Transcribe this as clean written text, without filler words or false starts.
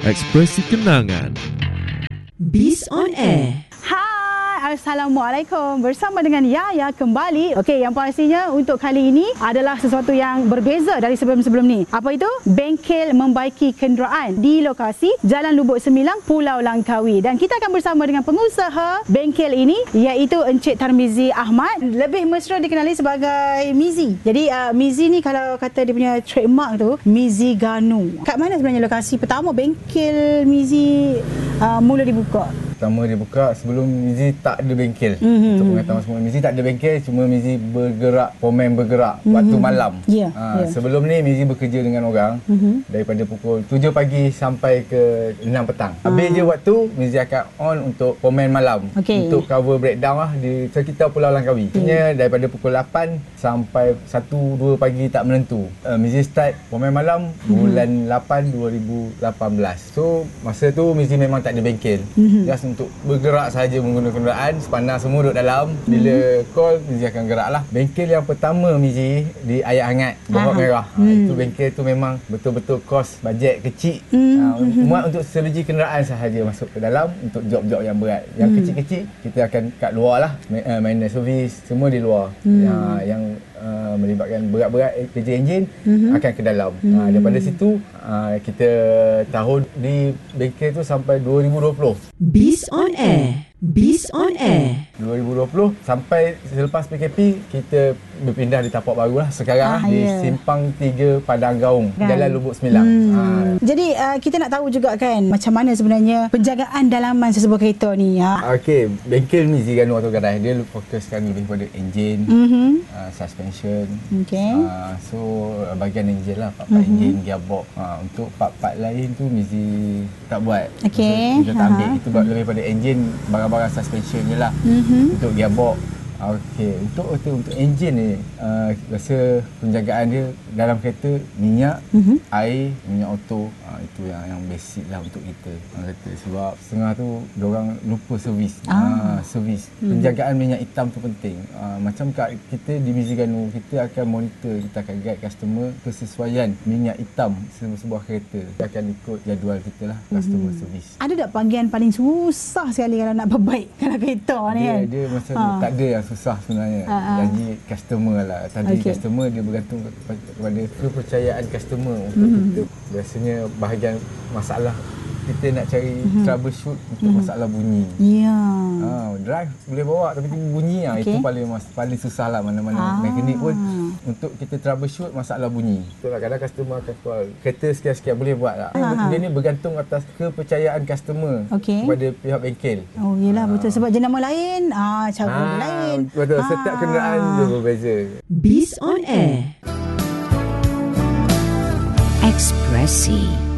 Ekspresi Kenangan. Biz on Air. Hai, Assalamualaikum. Bersama dengan Yaya kembali. Okey, yang pastinya untuk kali ini adalah sesuatu yang berbeza dari sebelum-sebelum ni. Apa itu? Bengkel membaiki kenderaan di lokasi Jalan Lubuk Sembilang, Pulau Langkawi. Dan kita akan bersama dengan pengusaha bengkel ini, iaitu Encik Tarmizi Ahmad. Lebih mesra dikenali sebagai Mizi. Jadi Mizi ni kalau kata dia punya trademark tu, Mizi Ganu. Kat mana sebenarnya lokasi pertama bengkel Mizi mula dibuka? Pertama dia buka sebelum Mizi tak ada bengkel. Untuk pengetahuan semua, Mizi tak ada bengkel, cuma Mizi bergerak, pomen bergerak waktu malam. Sebelum ni Mizi bekerja dengan orang daripada pukul 7 pagi sampai ke 6 petang. Habis je waktu Mizi akan on untuk pomen malam. Untuk cover breakdown lah di sekitar Pulau Langkawi. Maksudnya daripada pukul 8 sampai 1-2 pagi tak menentu. Mizi start pomen malam bulan 8 2018. So masa tu Mizi memang tak ada bengkel. Just untuk bergerak saja menggunakan kenderaan, sepanas semua duduk dalam. Bila call, Mizi akan gerak lah. Bengkel yang pertama Mizi di Ayat Hangat, Bohok Merah. Itu bengkel tu memang betul-betul kos bajet kecil. Muat untuk sebiji kenderaan sahaja masuk ke dalam untuk job-job yang berat. Yang kecil-kecil kita akan kat luar lah. Maintenance service, semua di luar. Yang melibatkan berat-berat kerja enjin akan ke dalam. Daripada situ kita tahun di bengkel tu sampai 2020. Biz on Air. Biz on Air. 2020 sampai selepas PKP kita berpindah di tapak baru lah sekarang di Simpang 3 Padang Gaung, Jalan Lubuk Sembilang. Jadi kita nak tahu juga kan macam mana sebenarnya penjagaan dalaman sesebuah kereta ni. Okey, bengkel Mizi Ganu Auto Garage dia fokuskan lebih pada enjin, suspension. So bahagian enjin lah, part-part enjin, gearbox. Untuk part-part lain tu Mizi tak buat. Kita tak ambil, itu lebih pada enjin, barang-barang suspension je lah. Untuk gearbox. Untuk enjin ni rasa penjagaan dia dalam kereta minyak, air, minyak auto, itu yang basic lah untuk kita. Kata sebab setengah tu diorang lupa servis. Servis. Penjagaan minyak hitam tu penting. Macam kat kita di Mizi Ganu, kita akan monitor, kita akan guide customer kesesuaian minyak hitam sebuah kereta. Kita akan ikut jadual kita lah, customer servis. Ada tak panggilan paling susah sekali kalau nak perbaikkan kereta ni kan? Dia masa tak ada yang susah sebenarnya. Janji customer lah. Tadi customer dia bergantung kepada kepercayaan customer untuk kita. Biasanya bahagian masalah kita nak cari troubleshoot untuk masalah bunyi. Drive boleh bawa tapi bunyi itu paling susah lah. Mana-mana mekanik pun untuk kita troubleshoot masalah bunyi. Itulah kadang customer akan call, kereta sekian-sekian boleh buat tak? Dia ni bergantung atas kepercayaan customer kepada pihak bengkel. Yelah betul, sebab jenama lain, cara lain. Betul, setiap kenderaan dia berbeza. Biz on Air. Ekspresi